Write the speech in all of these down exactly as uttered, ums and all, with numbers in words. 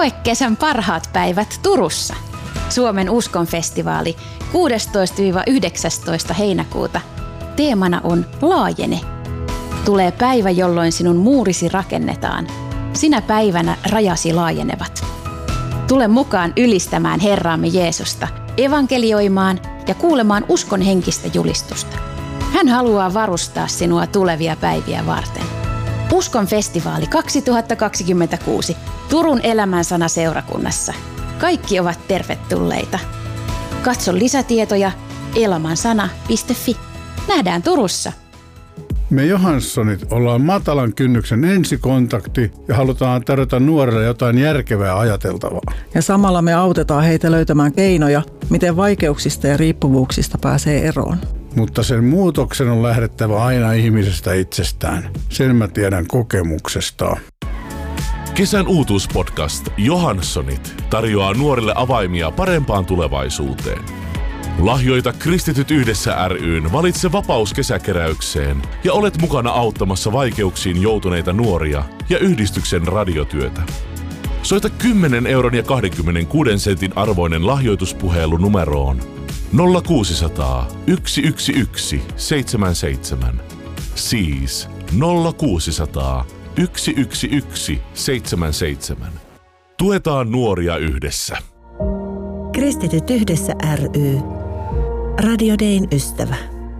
Koe kesän parhaat päivät Turussa. Suomen uskonfestivaali kuudestoista yhdeksästoista heinäkuuta. Teemana on Laajene. Tulee päivä, jolloin sinun muurisi rakennetaan. Sinä päivänä rajasi laajenevat. Tule mukaan ylistämään Herraamme Jeesusta, evankelioimaan ja kuulemaan uskon henkistä julistusta. Hän haluaa varustaa sinua tulevia päiviä varten. Uskon festivaali kaksituhattakaksikymmentäkuusi Turun Elämänsana seurakunnassa. Kaikki ovat tervetulleita. Katso lisätietoja elämänsana piste fi. Nähdään Turussa. Me Johanssonit ollaan matalan kynnyksen ensikontakti ja halutaan tarjota nuorille jotain järkevää ajateltavaa. Ja samalla me autetaan heitä löytämään keinoja, miten vaikeuksista ja riippuvuuksista pääsee eroon. Mutta sen muutoksen on lähdettävä aina ihmisestä itsestään. Sen mä tiedän kokemuksesta. Kesän uutuuspodcast Johanssonit tarjoaa nuorille avaimia parempaan tulevaisuuteen. Lahjoita Kristityt yhdessä ry:n Valitse vapaus kesäkeräykseen ja olet mukana auttamassa vaikeuksiin joutuneita nuoria ja yhdistyksen radiotyötä. Soita kymmenen euron ja kaksikymmentäkuusi sentin arvoinen lahjoituspuhelu numeroon nolla kuusisataa yksi yksi yksi seitsemän seitsemän. Siis nolla kuusisataa yksi yksi yksi seitsemän seitsemän. Tuetaan nuoria yhdessä. Kristityt yhdessä ry. Radio Dayn ystävä.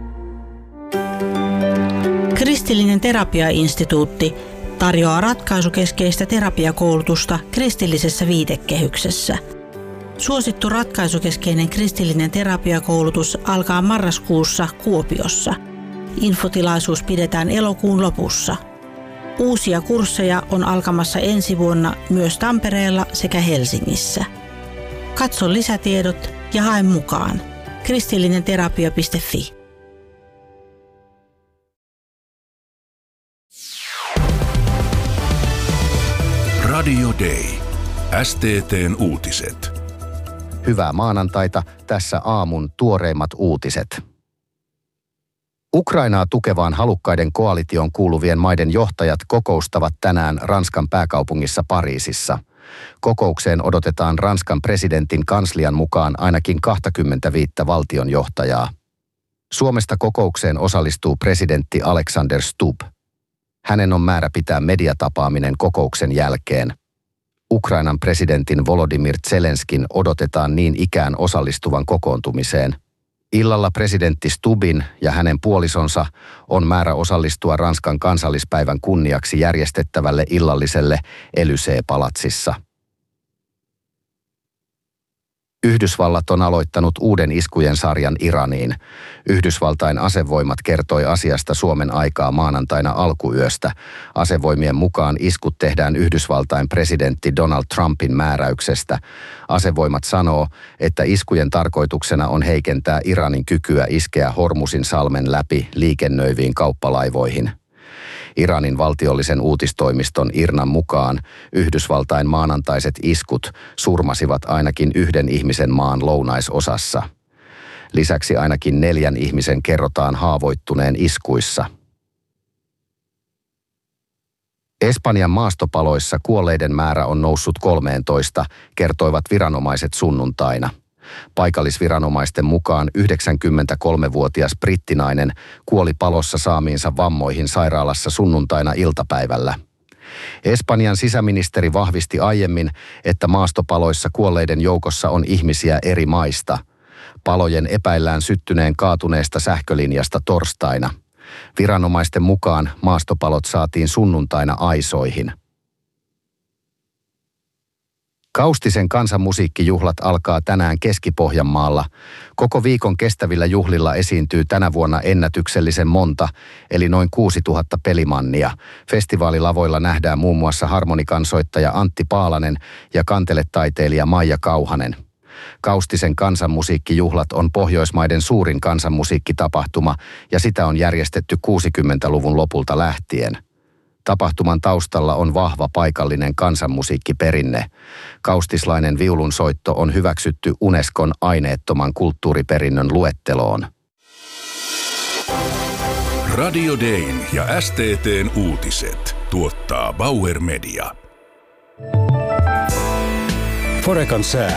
Kristillinen terapiainstituutti tarjoaa ratkaisukeskeistä terapiakoulutusta kristillisessä viitekehyksessä. Suosittu ratkaisukeskeinen kristillinen terapiakoulutus alkaa marraskuussa Kuopiossa. Infotilaisuus pidetään elokuun lopussa. Uusia kursseja on alkamassa ensi vuonna myös Tampereella sekä Helsingissä. Katso lisätiedot ja hae mukaan. kristillinen terapia piste fi. Radio Day. S T T:n uutiset. Hyvää maanantaita, tässä aamun tuoreimmat uutiset. Ukrainaa tukevaan halukkaiden koalitioon kuuluvien maiden johtajat kokoustavat tänään Ranskan pääkaupungissa Pariisissa. Kokoukseen odotetaan Ranskan presidentin kanslian mukaan ainakin kaksikymmentäviisi valtionjohtajaa. Suomesta kokoukseen osallistuu presidentti Alexander Stubb. Hänen on määrä pitää mediatapaaminen kokouksen jälkeen. Ukrainan presidentin Volodymyr Zelenskin odotetaan niin ikään osallistuvan kokoontumiseen. Illalla presidentti Stubbin ja hänen puolisonsa on määrä osallistua Ranskan kansallispäivän kunniaksi järjestettävälle illalliselle Élysée-palatsissa. Yhdysvallat on aloittanut uuden iskujen sarjan Iraniin. Yhdysvaltain asevoimat kertoi asiasta Suomen aikaa maanantaina alkuyöstä. Asevoimien mukaan iskut tehdään Yhdysvaltain presidentti Donald Trumpin määräyksestä. Asevoimat sanoo, että iskujen tarkoituksena on heikentää Iranin kykyä iskeä Hormusin salmen läpi liikennöiviin kauppalaivoihin. Iranin valtiollisen uutistoimiston IRNAn mukaan Yhdysvaltain maanantaiset iskut surmasivat ainakin yhden ihmisen maan lounaisosassa. Lisäksi ainakin neljän ihmisen kerrotaan haavoittuneen iskuissa. Espanjan maastopaloissa kuolleiden määrä on noussut kolmeentoista, kertoivat viranomaiset sunnuntaina. Paikallisviranomaisten mukaan yhdeksänkymmentäkolmevuotias brittinainen kuoli palossa saamiinsa vammoihin sairaalassa sunnuntaina iltapäivällä. Espanjan sisäministeri vahvisti aiemmin, että maastopaloissa kuolleiden joukossa on ihmisiä eri maista. Palojen epäillään syttyneen kaatuneesta sähkölinjasta torstaina. Viranomaisten mukaan maastopalot saatiin sunnuntaina aisoihin. Kaustisen kansanmusiikkijuhlat alkaa tänään Keski-Pohjanmaalla. Koko viikon kestävillä juhlilla esiintyy tänä vuonna ennätyksellisen monta, eli noin kuusituhatta pelimannia. Festivaalilavoilla nähdään muun muassa harmonikansoittaja Antti Paalanen ja kanteletaiteilija Maija Kauhanen. Kaustisen kansanmusiikkijuhlat on Pohjoismaiden suurin kansanmusiikkitapahtuma ja sitä on järjestetty kuusikymmentäluvun lopulta lähtien. Tapahtuman taustalla on vahva paikallinen kansanmusiikkiperinne. Kaustislainen viulunsoitto on hyväksytty Unescon aineettoman kulttuuriperinnön luetteloon. Radio Dayn ja S T T:n uutiset tuottaa Bauer Media. Forecan sää.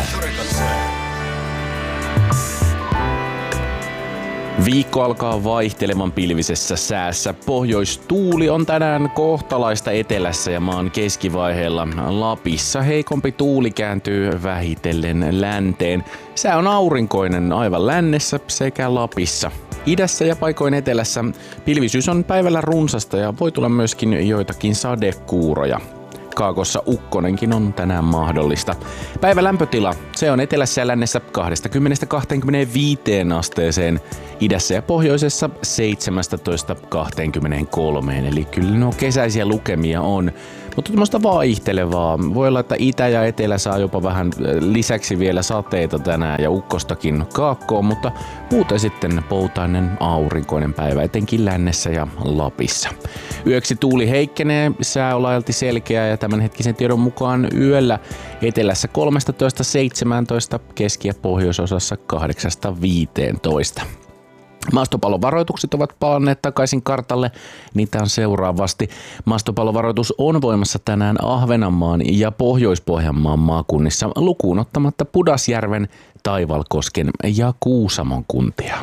Viikko alkaa vaihtelevan pilvisessä säässä. Pohjoistuuli on tänään kohtalaista etelässä ja maan keskivaiheella. Lapissa heikompi tuuli kääntyy vähitellen länteen. Sää on aurinkoinen aivan lännessä sekä Lapissa. Idässä ja paikoin etelässä pilvisyys on päivällä runsasta ja voi tulla myöskin joitakin sadekuuroja. Kaakossa ukkonenkin on tänään mahdollista. Päivä lämpötila, se on etelässä ja lännessä kaksikymmentä kaksikymmentäviisi asteeseen, idässä ja pohjoisessa seitsemäntoista kaksikymmentäkolme, eli kyllä nuo kesäisiä lukemia on. Mutta tämmöistä vaihtelevaa. Voi olla, että itä ja etelä saa jopa vähän lisäksi vielä sateita tänään ja ukkostakin kaakkoon, mutta muuten sitten poutainen aurinkoinen päivä, etenkin lännessä ja Lapissa. Yöksi tuuli heikkenee, sää on laajalti selkeä ja tämänhetkisen tiedon mukaan yöllä etelässä kolmetoista seitsemäntoista, keski- ja pohjoisosassa kahdeksasta viiteentoista. Maastopallovaroitukset ovat palanneet takaisin kartalle. Niitä on seuraavasti. Maastopallovaroitus on voimassa tänään Ahvenanmaan ja Pohjois-Pohjanmaan maakunnissa lukuun ottamatta Pudasjärven, Taivalkosken ja Kuusamon kuntia.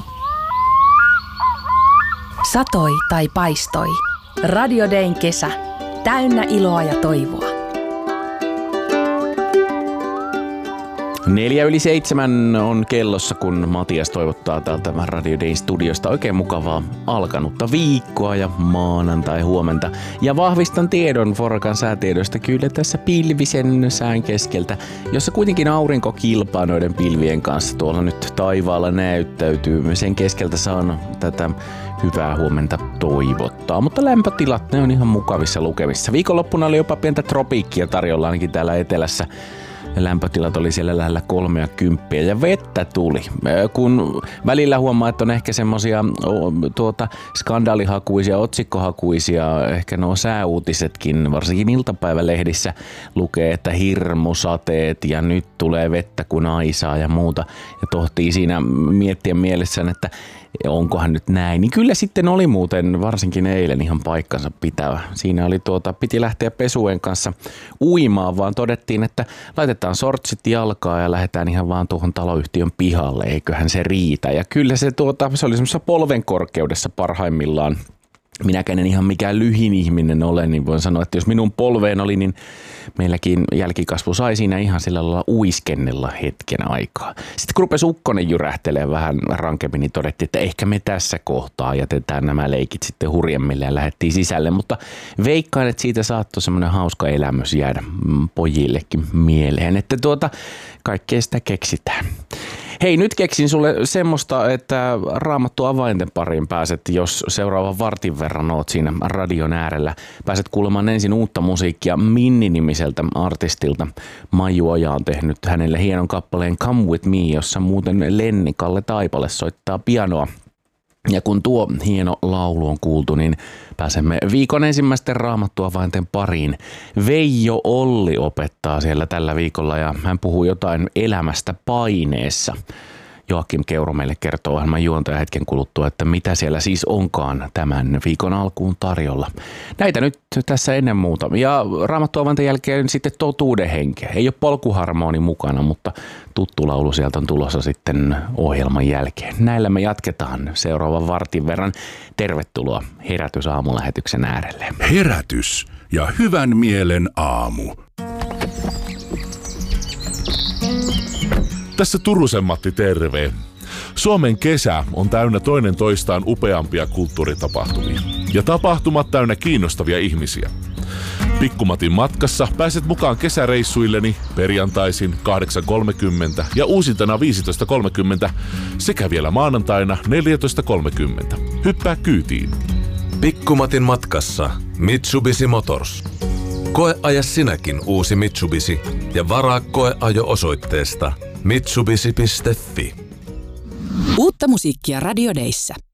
Satoi tai paistoi. Radio Dayn kesä. Täynnä iloa ja toivoa. Neljä yli seitsemän on kellossa, kun Matias toivottaa täältä Radio Dayn studiosta oikein mukavaa alkanutta viikkoa ja maanantai huomenta. Ja vahvistan tiedon Forecan säätiedoista kyllä tässä pilvisen sään keskeltä, jossa kuitenkin aurinko kilpaa noiden pilvien kanssa. Tuolla nyt taivaalla näyttäytyy. Sen keskeltä saan tätä hyvää huomenta toivottaa, mutta lämpötilat ne on ihan mukavissa lukemissa. Viikonloppuna oli jopa pientä tropiikkia tarjolla ainakin täällä etelässä. Lämpötilat oli siellä lähellä kolmea kymppiä ja vettä tuli. Kun välillä huomaa, että on ehkä semmosia tuota, skandaalihakuisia, otsikkohakuisia, ehkä nuo sääuutisetkin, varsinkin iltapäivälehdissä lukee, että hirmusateet ja nyt tulee vettä kun aisaa ja muuta. Ja tohtii siinä miettiä mielessään, että onkohan nyt näin. Niin kyllä sitten oli muuten varsinkin eilen ihan paikkansa pitävä. Siinä oli tuota, piti lähteä pesuen kanssa uimaan, vaan todettiin, että laitetaan sortsit jalkaan ja lähdetään ihan vaan tuohon taloyhtiön pihalle. Eiköhän se riitä. Ja kyllä se, tuota, se oli semmoisessa polven korkeudessa parhaimmillaan. Minäkään en ihan mikään lyhin ihminen ole, niin voin sanoa, että jos minun polveen oli, niin meilläkin jälkikasvu sai siinä ihan sillä lailla uiskennella hetken aikaa. Sitten kun rupesi ukkonen jyrähtelee vähän rankemmin, niin todettiin, että ehkä me tässä kohtaa jätetään nämä leikit sitten hurjemmille ja lähdettiin sisälle. Mutta veikkaan, että siitä saattoi semmoinen hauska elämys jäädä pojillekin mieleen, että tuota kaikkea sitä keksitään. Hei, nyt keksin sulle semmoista, että Raamattu avainten pariin pääset, jos seuraavan vartin verran oot siinä radion äärellä. Pääset kuulemaan ensin uutta musiikkia Minni-nimiseltä artistilta. Maiju Oja on tehnyt hänelle hienon kappaleen Come With Me, jossa muuten Lenni Kalle Taipale soittaa pianoa. Ja kun tuo hieno laulu on kuultu, niin pääsemme viikon ensimmäisten Raamattuavainten pariin. Veijo Olli opettaa siellä tällä viikolla ja hän puhuu jotain elämästä paineessa. Joakim Keuro meille kertoo ohjelman juontaja hetken kuluttua, että mitä siellä siis onkaan tämän viikon alkuun tarjolla. Näitä nyt tässä ennen muuta. Ja Raamattuavainten jälkeen sitten totuuden henkeä. Ei ole polkuharmoni mukana, mutta tuttu laulu sieltä on tulossa sitten ohjelman jälkeen. Näillä me jatketaan seuraavan vartin verran. Tervetuloa Herätys aamulähetyksen äärelle. Herätys ja hyvän mielen aamu. Tässä Turusen Matti, terve. Suomen kesä on täynnä toinen toistaan upeampia kulttuuritapahtumia. Ja tapahtumat täynnä kiinnostavia ihmisiä. Pikkumatin matkassa pääset mukaan kesäreissuilleni perjantaisin kahdeksan kolmekymmentä ja uusintana viisitoista kolmekymmentä sekä vielä maanantaina neljätoista kolmekymmentä. Hyppää kyytiin. Pikkumatin matkassa Mitsubishi Motors. Koeaja sinäkin uusi Mitsubishi ja varaa koeajo osoitteesta mitsubishi piste fi. Uutta musiikkia Radio Dayssä.